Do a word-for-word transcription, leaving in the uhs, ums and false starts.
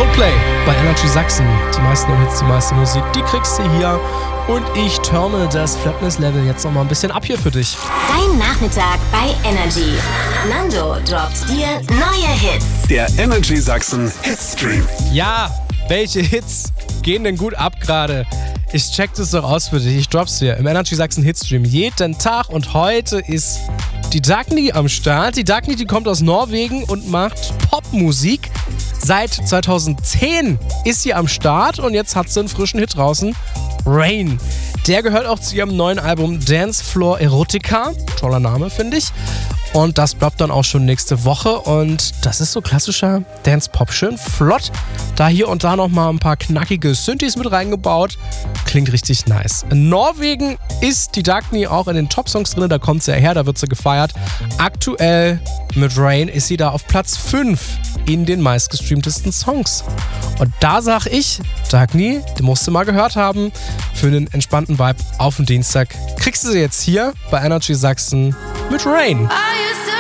Coldplay bei Energy Sachsen. Die meisten Hits, die meiste Musik, die kriegst du hier. Und ich turne das Flatness-Level jetzt noch mal ein bisschen ab hier für dich. Dein Nachmittag bei Energy. Nando droppt dir neue Hits. Der Energy Sachsen Hitstream. Ja, welche Hits gehen denn gut ab gerade? Ich check das doch aus für dich. Ich drop's dir im Energy Sachsen Hitstream jeden Tag. Und heute ist die Dagny am Start. Die Dagny, die kommt aus Norwegen und macht Popmusik. Seit zweitausendzehn ist sie am Start und jetzt hat sie einen frischen Hit draußen. Rain. Der gehört auch zu ihrem neuen Album Dance Floor Erotica. Toller Name, finde ich. Und das bleibt dann auch schon nächste Woche. Und das ist so klassischer Dance-Pop. Schön flott. Da hier und da nochmal ein paar knackige Synthes mit reingebaut. Klingt richtig nice. In Norwegen ist die Dagny auch in den Top-Songs drin. Da kommt sie ja her, da wird sie gefeiert. Aktuell mit Rain ist sie da auf Platz fünf in den meistgestreamtesten Songs. Und da sag ich, Dagny, die musst du mal gehört haben. Für einen entspannten Vibe auf den Dienstag kriegst du sie jetzt hier bei Energy Sachsen mit Rain.